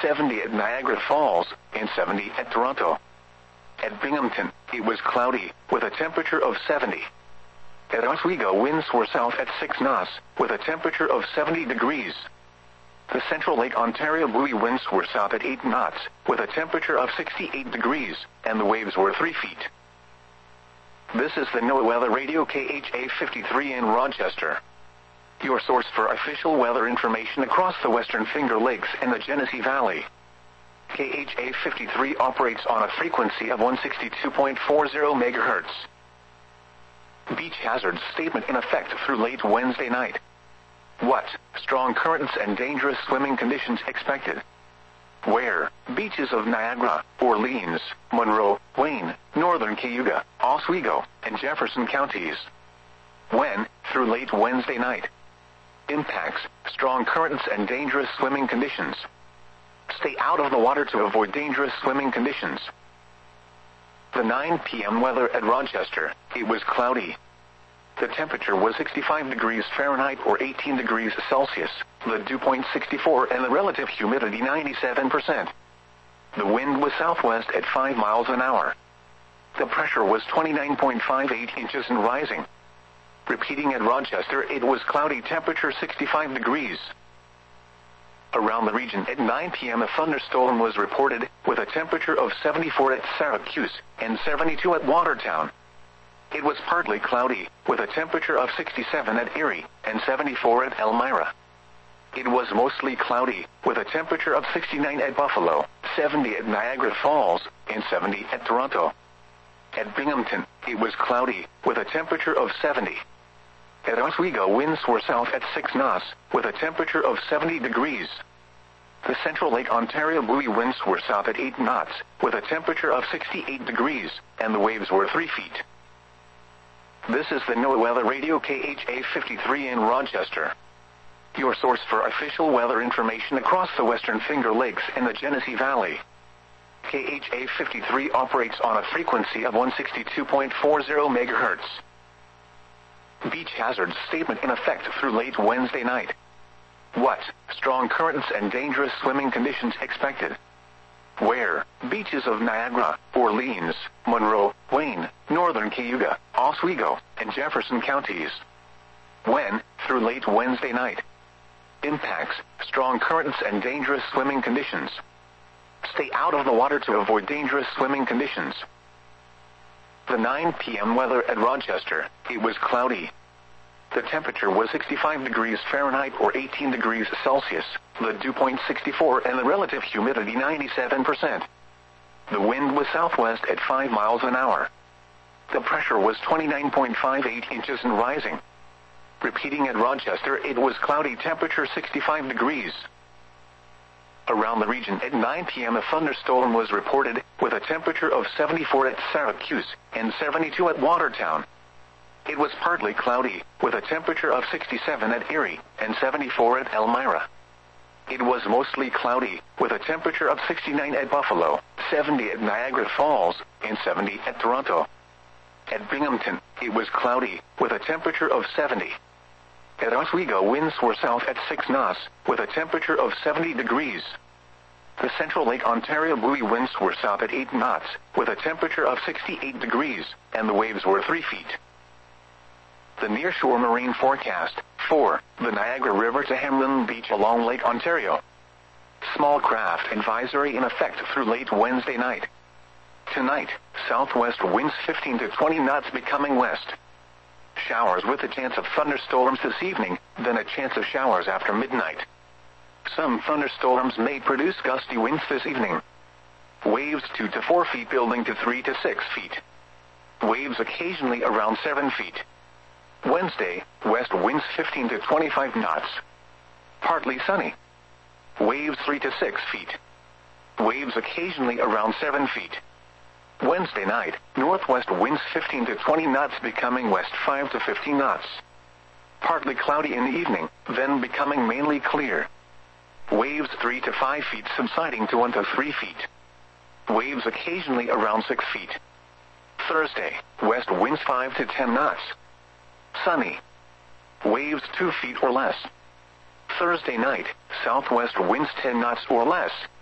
70 at Niagara Falls, and 70 at Toronto. At Binghamton, it was cloudy, with a temperature of 70. At Oswego, winds were south at 6 knots, with a temperature of 70 degrees. The Central Lake Ontario buoy winds were south at 8 knots, with a temperature of 68 degrees, and the waves were 3 feet. This is the NOAA Weather Radio KHA 53 in Rochester, your source for official weather information across the Western Finger Lakes and the Genesee Valley. KHA 53 operates on a frequency of 162.40 MHz. Beach hazard statement in effect through late Wednesday night. What? Strong currents and dangerous swimming conditions expected. Where? Beaches of Niagara, Orleans, Monroe, Wayne, Northern Cayuga, Oswego, and Jefferson counties. When? Through late Wednesday night. Impacts: strong currents and dangerous swimming conditions. Stay out of the water to avoid dangerous swimming conditions. The 9 p.m. weather at Rochester, it was cloudy. The temperature was 65 degrees Fahrenheit or 18 degrees Celsius, the dew point 64 and the relative humidity 97%. The wind was southwest at 5 miles an hour. The pressure was 29.58 inches and rising. Repeating at Rochester, it was cloudy, temperature 65 degrees. Around the region at 9 p.m. a thunderstorm was reported, with a temperature of 74 at Syracuse and 72 at Watertown. It was partly cloudy, with a temperature of 67 at Erie and 74 at Elmira. It was mostly cloudy, with a temperature of 69 at Buffalo, 70 at Niagara Falls, and 70 at Toronto. At Binghamton, it was cloudy, with a temperature of 70. At Oswego, winds were south at 6 knots, with a temperature of 70 degrees. The Central Lake Ontario buoy winds were south at 8 knots, with a temperature of 68 degrees, and the waves were 3 feet. This is the NOAA Weather Radio KHA 53 in Rochester, your source for official weather information across the Western Finger Lakes and the Genesee Valley. KHA 53 operates on a frequency of 162.40 MHz. Beach hazard statement in effect through late Wednesday night. What? Strong currents and dangerous swimming conditions expected. Where? Beaches of Niagara, Orleans, Monroe, Wayne, Northern Cayuga, Oswego, and Jefferson counties. When? Through late Wednesday night. Impacts: strong currents and dangerous swimming conditions. Stay out of the water to avoid dangerous swimming conditions. The 9 p.m. weather at Rochester, it was cloudy. The temperature was 65 degrees Fahrenheit or 18 degrees Celsius, the dew point 64 and the relative humidity 97%. The wind was southwest at 5 miles an hour. The pressure was 29.58 inches and rising. Repeating at Rochester, it was cloudy, temperature 65 degrees. Around the region at 9 p.m. a thunderstorm was reported, with a temperature of 74 at Syracuse and 72 at Watertown. It was partly cloudy, with a temperature of 67 at Erie and 74 at Elmira. It was mostly cloudy, with a temperature of 69 at Buffalo, 70 at Niagara Falls, and 70 at Toronto. At Binghamton, it was cloudy, with a temperature of 70. At Oswego, winds were south at 6 knots, with a temperature of 70 degrees. The Central Lake Ontario buoy winds were south at 8 knots, with a temperature of 68 degrees, and the waves were 3 feet. The nearshore marine forecast: for the Niagara River to Hamlin Beach along Lake Ontario. Small craft advisory in effect through late Wednesday night. Tonight, southwest winds 15 to 20 knots becoming west. Showers with a chance of thunderstorms this evening, then a chance of showers after midnight. Some thunderstorms may produce gusty winds this evening. Waves 2 to 4 feet building to 3 to 6 feet. Waves occasionally around 7 feet. Wednesday, west winds 15 to 25 knots. Partly sunny. Waves 3 to 6 feet. Waves occasionally around 7 feet. Wednesday night, northwest winds 15 to 20 knots becoming west 5 to 15 knots. Partly cloudy in the evening, then becoming mainly clear. Waves 3 to 5 feet subsiding to 1 to 3 feet. Waves occasionally around 6 feet. Thursday, west winds 5 to 10 knots. Sunny. Waves 2 feet or less. Thursday night, southwest winds 10 knots or less.